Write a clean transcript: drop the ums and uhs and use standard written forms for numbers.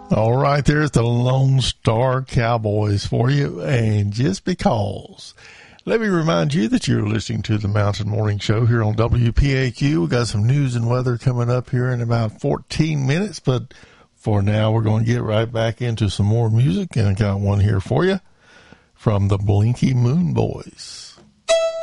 All right, there's the Lone Star Cowboys for you. And just because, let me remind you that you're listening to the Mountain Morning Show here on WPAQ. We got some news and weather coming up here in about 14 minutes. But for now, we're going to get right back into some more music. And I got one here for you from the Blinky Moon Boys.